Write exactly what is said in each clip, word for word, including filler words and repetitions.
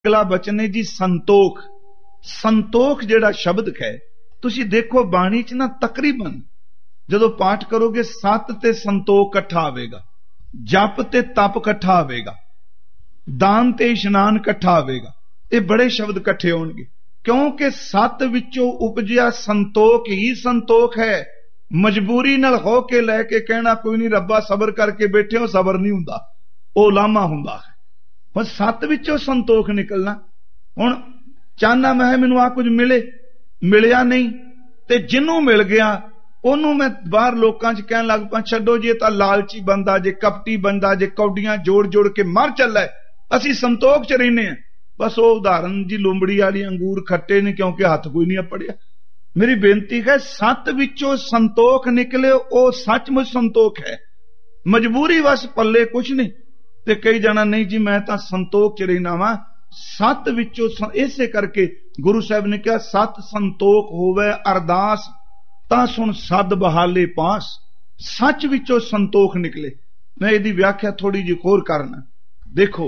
अगला बचन है जी संतोख। संतोख जिहड़ा शब्द है तुसी देखो बाणी च ना तकरीबन जदों पाठ करोगे सत ते संतोख कट्ठा आवेगा, जप ते तप कट्ठा आवेगा, दान ते इशनान कट्ठा आवेगा। ये बड़े शब्द कट्ठे होणगे क्योंकि सत विचों उपजिया संतोख ही संतोख है। मजबूरी नाल हो के लैके कहना कोई नहीं रब्बा सबर करके बैठे हो, सबर नहीं हुंदा, ओ लामा हुंदा है। हुण सत विचों संतोख निकलना। हुण चाहना मैं मैनूं आ कुछ मिले, मिलिया नहीं ते जिन्नू मिल गया ओनू मैं बाहर लोकां च कहण लग पां छड्डो जी तां लालची बंदा जे, कपटी बंदा जे, कौडियां जोड़ जोड़ के मर चला है, असीं संतोख च रहिने आ। बस वो उदाहरण जी लुंबड़ी वाली अंगूर खट्टे ने क्योंकि हथ कोई नहीं अपड़िया। मेरी बेनती है सत विचों संतोख निकले, ओ सचमुच संतोख है। मजबूरी बस पल्ले कुछ नहीं ते कई जाना नहीं जी मैं तां संतोख च रहिना वां। सत विचों इसे करके गुरु साहब ने कहा सत संतोख होवे अरदास तां सुन सद बहाले पास। सच विचों संतोख निकले। मैं इहदी व्याख्या थोड़ी जी होर करना। देखो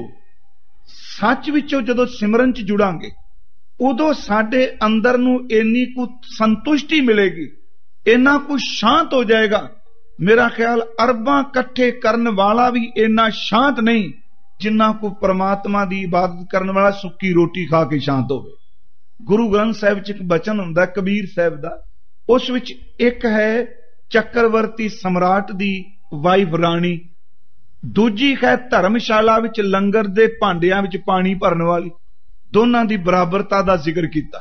सच विचों जदों सिमरन च जुड़ांगे उदों साडे अंदर नूं इन्नी कु संतुष्टि मिलेगी, इन्ना कुछ शांत हो जाएगा। मेरा ख्याल अरबां कट्ठे करन वाला भी इन्ना शांत नहीं जिन्ना को परमात्मा दी इबादत करन वाला सुक्की रोटी खा के शांत होवे। गुरु ग्रंथ साहिब च एक बचन हुंदा कबीर साहिब दा, उस विच एक है चक्रवर्ती सम्राट दी वाइफ राणी, दूजी है धर्मशाला विच लंगर दे भांडियां विच पानी भरन वाली। दोनां दी बराबरता दा जिक्र कीता।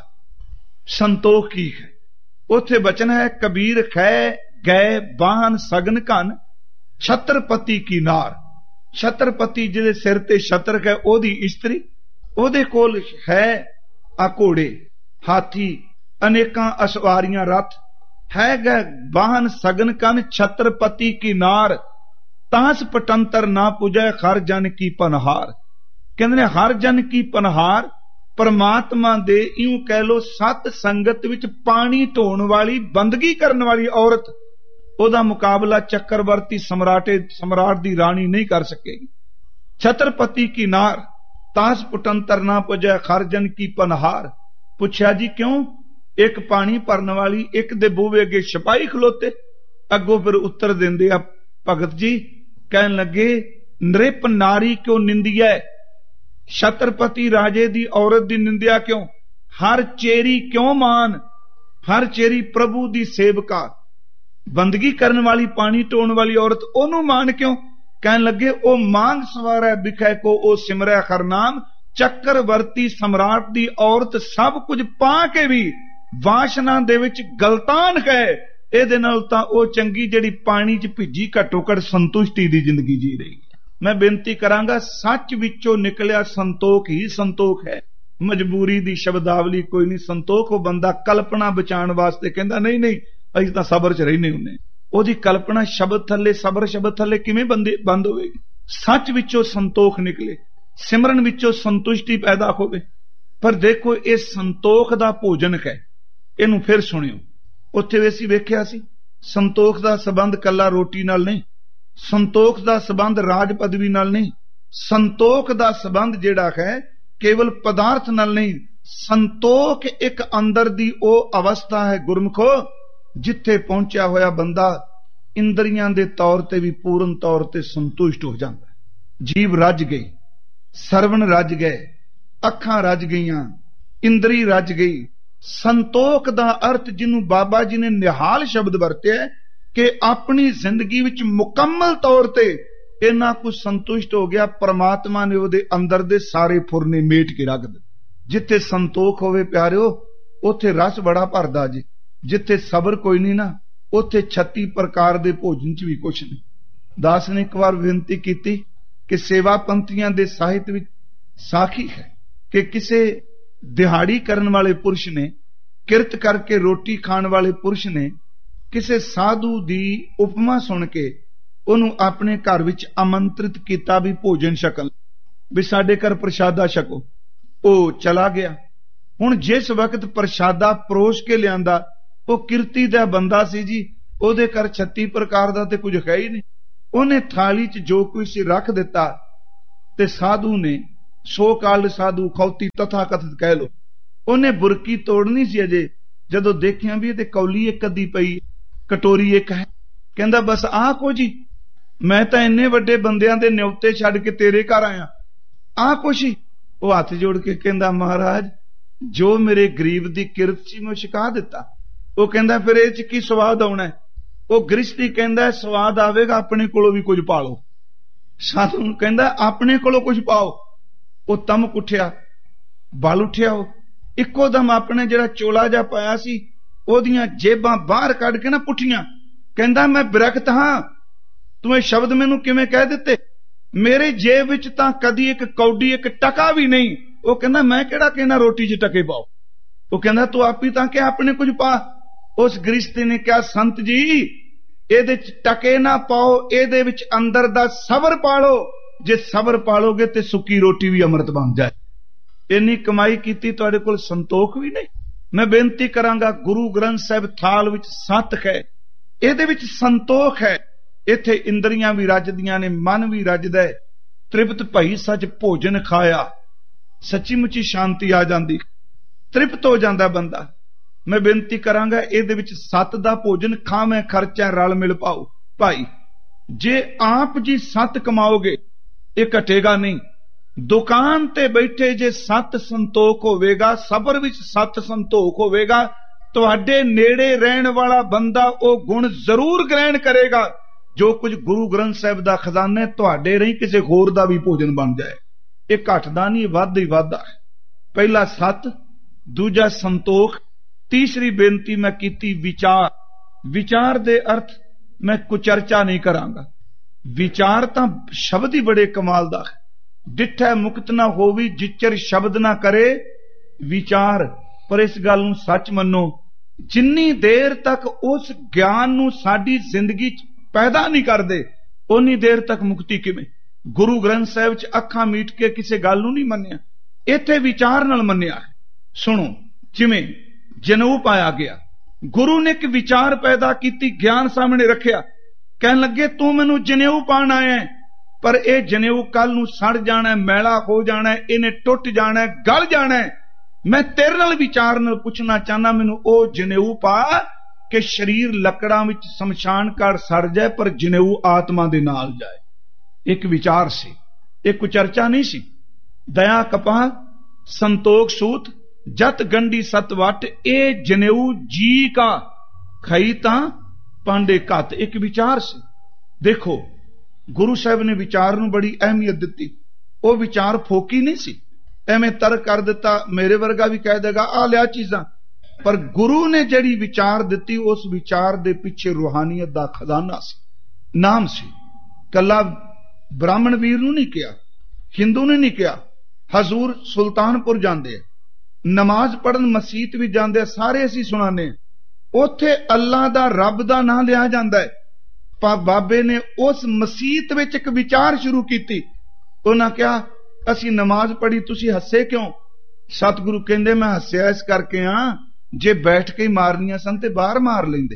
संतोख की है उत्थे बचन है कबीर खै गए बाहन सगन घन छत्रपति की नार। छत्रपति जिहदे सिर ते छत्र है ओदी इस्त्री, ओदे कोल है आ घोड़े हाथी अनेकां असवारियां रथ। है गए बाहन सगन घन छत्रपति की नार तास पटंतर ना पुजै हर जन की पनहार। कहंदे ने हर जन की पनहार परमात्मा दे इउं कह लो सत संगत विच पानी ढोण वाली बंदगी करन वाली औरत ओदा मुकाबला चक्रवर्ती सम्राटे सम्राट दी रानी नहीं कर सकेगी। छत्रपति की नार तास पुटंतर ना पुजै हर जन की पनहार। पुछया जी क्यों? एक पानी भरन वाली, एक दे बूहे अगे सिपाही खलोते। अगों फिर उत्तर देंदे आ भगत जी, कहन लगे नृप नारी क्यों निंदिया, छत्रपति राजे दी औरत दी निंदिया क्यों? हर चेरी क्यों मान, हर चेरी प्रभु दी सेवका बंदगी करन वाली पानी ढोण वाली औरत ओनू मान क्यों? कहन लगे ओ मांग सवारै बिखै को ओ सिमरै हर नाम। चक्रवर्ती सम्राट दी औरत सब कुछ पा के भी वासना दे विच गलतान है। ਇਹਦੇ ਨਾਲ ਤਾਂ ਉਹ ਚੰਗੀ ਜਿਹੜੀ ਪਾਣੀ 'ਚ ਭਿੱਜੀ ਘੱਟੋ ਘੱਟ ਸੰਤੁਸ਼ਟੀ ਦੀ ਜ਼ਿੰਦਗੀ ਜੀ ਰਹੀ ਹੈ। ਮੈਂ ਬੇਨਤੀ ਕਰਾਂਗਾ ਸੱਚ ਵਿੱਚੋਂ ਨਿਕਲਿਆ ਸੰਤੋਖ ਹੀ ਸੰਤੋਖ ਹੈ। ਮਜਬੂਰੀ ਦੀ ਸ਼ਬਦਾਵਲੀ ਕੋਈ ਨਹੀਂ। ਸੰਤੋਖ ਉਹ ਬੰਦਾ ਕਲਪਨਾ ਬਚਾਉਣ ਵਾਸਤੇ ਕਹਿੰਦਾ ਨਹੀਂ ਨਹੀਂ ਅਸੀਂ ਤਾਂ ਸਬਰ 'ਚ ਰਹਿੰਦੇ ਹੁੰਦੇ। ਉਹਦੀ ਕਲਪਨਾ ਸ਼ਬਦ ਥੱਲੇ, ਸਬਰ ਸ਼ਬਦ ਥੱਲੇ ਕਿਵੇਂ ਬੰਦੇ ਬੰਦ ਹੋਵੇਗੀ? ਸੱਚ ਵਿੱਚੋਂ ਸੰਤੋਖ ਨਿਕਲੇ, ਸਿਮਰਨ ਵਿੱਚੋਂ ਸੰਤੁਸ਼ਟੀ ਪੈਦਾ ਹੋਵੇ। ਪਰ ਦੇਖੋ ਇਹ ਸੰਤੋਖ ਦਾ ਭੋਜਨ ਹੈ। ਇਹਨੂੰ ਫਿਰ ਸੁਣਿਓ। उत्थे असीं वेख्या सी संतोख दा संबंध कला रोटी नाल नहीं, संतोख दा संबंध राज पदवी नाल नहीं, संतोख दा संबंध जिहड़ा है केवल पदार्थ नाल नहीं। संतोख एक अंदर दी ओ अवस्था है गुरमुखो जिथे पहुंचा होया बंदा इंद्रियां दे तौर ते भी पूर्ण तौर ते संतुष्ट हो जाता है। जीव रज गई, सरवण रज गए, अखां रज गईयां, इंद्री रज गई। संतोख दा अर्थ जिन्हों बाबा जी ने निहाल शब्द वरत्या कि अपनी जिंदगी विच मुकम्मल तौर ते इन्ना कुछ संतुष्ट हो गया परमात्मा ने उहदे अंदर दे सारे फुरने मेट के रख दिते। जिथे संतोख होवे प्यारिओ उथे रस बड़ा भरदा जी। जिथे सबर कोई नहीं ना उथे छत्ती प्रकार दे भोजन च भी कुछ नहीं। दास ने एक बार बेनती की कि सेवा पंथियां दे साहित्य विच साखी है कि किसे दिहाड़ी करन वाले पुरुष ने, किरत करके रोटी खाण वाले पुरुष ने किसे साधु दी उपमा सुन के उन्हों अपने घर विच आमंत्रित किया भी भोजन छकन भी साडे घर प्रशादा छको। ओ चला गया। हुण जिस वक्त प्रशादा परोस के लियांदा वो किरती दा बंदा सी जी, ओदे घर छत्ती प्रकार दा ते कुछ है ही नहीं। उन्हें थाली च जो कुछ रख दिता ते साधु ने सो काल साधु खौती तथा कथित कह लो। उन्हें बुरकी तोड़नी सी अजे, जदों देखिया भी ते कौली एक अद्धी पई, कटोरी एक है, कहंदा बस आ को जी, मैं तां इन्ने वड्डे बंदियां दे न्योते छड्ड के तेरे घर आया, आ कुछ ही। वो हथ जोड़ के कहंदा महाराज जो मेरे गरीब दी किरत सी मैं छका दिता। वो कहंदा फिर इह च की स्वाद आउणा है? वो गृहस्थी कहंदा स्वाद आवेगा अपने कोलों भी कुछ पालो। साधु कहंदा अपने कोलों कुछ पाओ। वो तमक उठिया, बल उठिया, वो इक्को दम अपने जिहड़ा चोला जा पाया सी ओदियां जेबां बाहर कढ के ना पुठियां, कहंदा मैं बिरखत हां, तूं इह शब्द मैनूं किवें कह दित्ते? मेरे जेब विच तां कदी एक कौडी एक टका भी नहीं। वो कहंदा मैं किहड़ा कहना रोटी च टके पाओ। वो कहंदा तू आप ही तां कि अपने कुछ पा। उस गृहस्थी ने कहा संत जी इहदे च टके ना पाओ, इहदे विच अंदर दा सबर पालो, जे सबर पालोगे ते सुक्की रोटी भी अमृत बन जाए। इन्नी कमाई कीती तुहाडे कोल संतोख भी नहीं। मैं बेनती करांगा गुरु ग्रंथ साहिब थाल विच सत है, इहदे विच संतोख है। इत्थे इंद्रियां भी रजदियां ने, मन भी रजदा है। तृप्त भई सच भोजन खाया, सच्ची मुची शांति आ जाती, तृप्त हो जाता बंदा। मैं बेनती करांगा इहदे विच सत दा भोजन खावें खर्चा रल मिल पाओ भाई। जे आप जी सत कमाओगे ये घटेगा नहीं। दुकान ते बैठे जे सत संतोख होवेगा, सबर विच सत संतोख होवेगा, तुहाडे नेड़े रहन वाला बंदा वो गुण जरूर ग्रहण करेगा। जो कुछ गुरु ग्रंथ साहिब दा खजाना तुहाडे रही किसी होर दा भी भोजन बन जाए। ये घटदा नहीं, वध ही वाधा है। पहला सत, दूजा संतोख, तीसरी बेनती मैं कीती विचार। विचार दे अर्थ मैं कुचर्चा नहीं करांगा। विचार तां शब्द ही बड़े कमाल दा है। डिठै मुक्त ना होवी जिचर शब्द ना करे विचार। पर इस गल नूं सच मनो, जिन्नी देर तक उस ज्ञान नूं साडी जिंदगी च पैदा नहीं करदे उन्नी देर तक मुक्ति किवें? गुरु ग्रंथ साहिब च अखां मीट के किसी गल नूं नहीं मन्निया, इत्थे विचार नाल मन्निया है। सुनो, जिवें जनेऊ पाया गया, गुरु ने एक विचार पैदा कीती, ज्ञान सामने रखिया, कहन लगे तू मैनू जनेऊ पाण आया है, पर यह जनेऊ कल नूं सड़ जाना है, मैला हो जाना है, इन्हें टुट जाना है, गल जाना है। मैं तेरे नाल विचार नाल पुछना चाहना, मैनू ओ जनेऊ पा कि शरीर लकड़ां विच शमशान घाट सड़ जाए पर जनेऊ आत्मा दे नाल जाए। एक विचार सी, एक कुचर्चा नहीं सी। दया कपाह संतोख सूत जत गंडी सत वट, ए जनेऊ जी का खई तां पांडे कत। एक विचार से देखो, गुरु साहब ने विचार नूं बड़ी अहमियत दिती। वो विचार फोकी नहीं सी, एवें तर्क कर दिता, मेरे वर्गा भी कह देगा आ लिया चीजां। पर गुरु ने जड़ी विचार दिती, उस विचार दे पिछे रूहानियत दा खजाना सी, नाम सी। कला ब्राह्मण वीर नूं नहीं किया, हिंदू ने नहीं किया। हजूर सुल्तानपुर जांदे, नमाज पढ़न मसीत भी जांदे, सारे असीं सुणाने, उत्थे अल्लाह दा रब दा नाम लिया जांदा है। पर बाबे ने उस मसीत विच एक विचार शुरू कीती। उन्हां कहा असीं नमाज पढ़ी, तुसीं हसे क्यों? सतगुरु कहंदे मैं हसिया इस करके हां, जे बैठ के मारनियां सन ते बाहर मार लेंदे,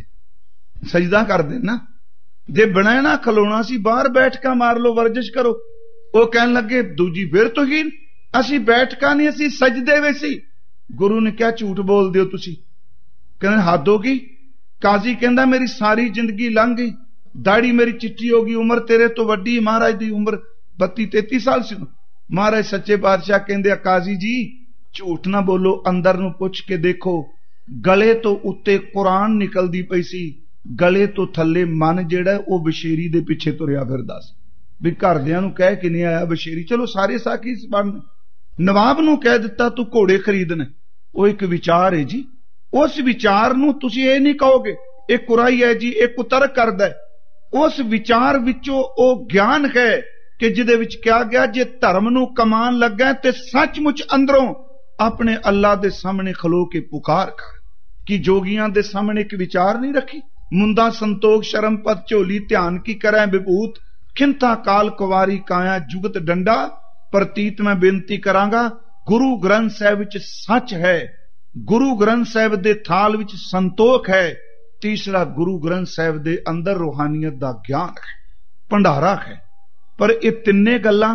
सजदा कर दे ना। जे बनैना खलोना सी बाहर बैठ का मार लो, वर्जिश करो। वो कहन लगे दूजी फिर तो ही असीं बैठका नहीं, असीं सजदे वे सी। गुरु ने क्या झूठ बोल दियो तुसीं? कहंदे हद हो गई। काजी कहंदा मेरी सारी जिंदगी लंघ गई, दाढ़ी मेरी चिट्टी हो गई, उम्र तेरे तो वड्डी, महाराज दी उम्र बत्ती तेती साल सी। महाराज सच्चे पातशाह कहंदे काजी जी झूठ ना बोलो, अंदर नूं पुछ के देखो, गले तो उत्ते कुरान निकलदी पई सी, गले तो थल्ले मन जिहड़ा वो बशेरी दे पिछे तुरिया फिरदा सी। भी घरदियां नूं कह के नहीं आया बशेरी, चलो सारे साकी बन। नवाब नूं कह दिता तू घोड़े खरीदने, वो एक विचार है जी। उस विचार नूं तुसीं ये नहीं कहोगे ये कुराई है जी, ये कुतर्क करदा है। उस विचार विचों ओ ज्ञान है कि जिहदे विच क्या गया, जे धर्म नूं कमान लगा ते सचमुच अंदरों अपने अल्लाह दे सामने खलो के पुकार कर। कि जोगियां दे सामने एक विचार नहीं रखी? मुंदा संतोख शर्म पद झोली ध्यान की करें विभूत, खिंता काल कुवारी काया जुगत डंडा। प्रतीत मैं बेनती करांगा, गुरु ग्रंथ साहिब विच सच है, गुरु ग्रंथ साहिब दे थाल विच संतोख है। तीसरा गुरु ग्रंथ साहिब दे अंदर रूहानियत दा ज्ञान है, भंडारा है। पर ये तिन्ने गल्लां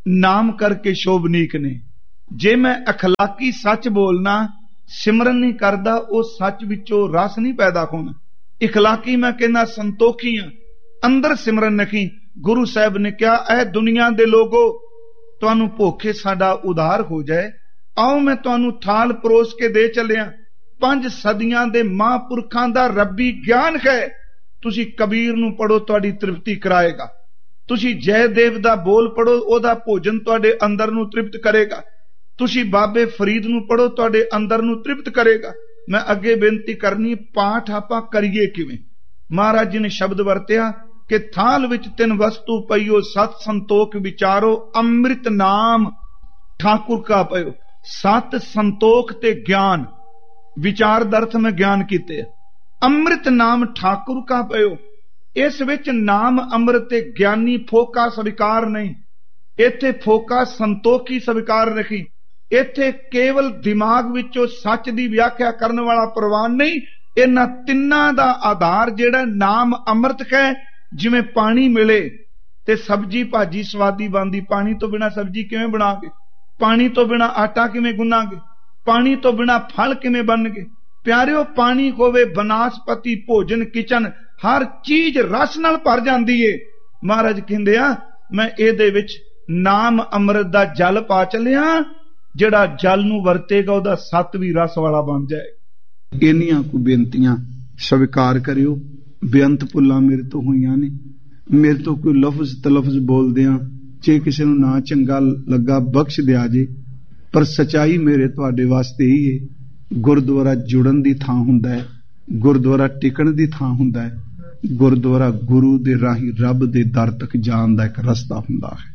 नाम करके शोभनीक ने। जे मैं अखलाकी सच बोलना, सिमरन नहीं करदा, वो सच विचों रस नहीं पैदा होना। इखलाकी मैं कहना संतोखी हाँ, अंदर सिमरन नहीं। गुरु साहब ने कहा, ऐ दुनिया दे लोगो, तुहानू भुखे साडा उधार हो जाए, आओ मैं तुहानू थाल परोस के दे चलिया। पंज सदियां दे महापुरखां दा रब्बी ज्ञान है। तुसी कबीर नू पढ़ो, तुहाडी तृप्ति कराएगा। तुसी जयदेव दा बोल पढ़ो, ओदा भोजन तुहाडे अंदर नू तृप्त करेगा। तुसी बाबे फरीद नू पढ़ो, तुहाडे अंदर नू तृप्त करेगा। मैं अगे बेनती करनी, पाठ आपां करिए किवें? महाराज जी ने शब्द वरतिया कि थाल विच तिन वस्तु पईओ, सत संतोख विचारो, अमृत नाम ठाकुर का पयो। सत संतोख ते ज्ञान, विचार दर्थ में ज्ञान कीते। अमृत नाम ठाकुर का पयो। इस विच नाम अमृत ते ज्ञानी फोका स्वीकार नहीं। इत्थे फोका संतोखी स्वीकार नहीं। इत्थे केवल दिमाग विचों सच दी व्याख्या करने वाला प्रवान नहीं। इन्हां तिन्नां दा आधार जिहड़ा नाम अमृत है। जिवें पानी मिले ते सब्जी भाजी स्वादी बनदी, पानी तो बिना सब्जी किवें बनागे? पानी तो बिना आटा किवें गुन्नागे? पानी तो बिना फल किवें बनगे? प्यारिओ, पानी होवे, वनस्पति, भोजन, किचन, हर चीज रस नाल भर जांदी है। महाराज कहंदे आ, मैं इहदे विच नाम अमृत दा जल पा चलिया, जिहड़ा जल नूं वरतेगा ओहदा सत भी रस वाला बन जाएगा। इन्नियां को बेनतियां स्वीकार करियो। बेअंत भुल्लां मेरे तो होईयां ने, मेरे तो कोई लफ्ज तलफ्ज बोलदियां जे किसी नूं ना चंगा लगा बख्श दिया जे, पर सच्चाई मेरे तुहाडे वास्ते ही है। गुरुद्वारा जुड़न दी थां हुंदा है, गुरुद्वारा टिकण दी थां हुंदा है, गुरुद्वारा गुरु दे राही रब दे दर तक जाण दा एक रस्ता हुंदा है।